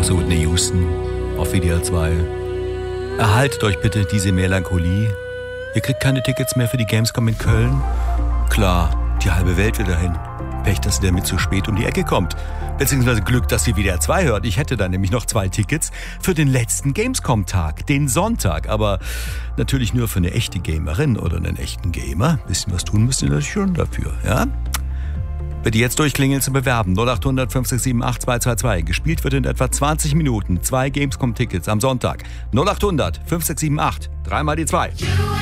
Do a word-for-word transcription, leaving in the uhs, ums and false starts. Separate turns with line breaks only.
große Whitney Houston auf W D R zwei. Erhaltet euch bitte diese Melancholie. Ihr kriegt keine Tickets mehr für die Gamescom in Köln. Klar, die halbe Welt will dahin. Pech, dass der mit zu spät um die Ecke kommt. Beziehungsweise Glück, dass die W D R zwei hört. Ich hätte dann nämlich noch zwei Tickets für den letzten Gamescom-Tag, den Sonntag. Aber natürlich nur für eine echte Gamerin oder einen echten Gamer. Bisschen was tun müsst ihr natürlich schon dafür, ja? Bitte jetzt durchklingeln zu bewerben. null acht hundert fünf sechs sieben acht zwei zwei zwei. Gespielt wird in etwa zwanzig Minuten. Zwei Gamescom-Tickets am Sonntag. null acht hundert fünf sechs sieben acht. Dreimal die zwei.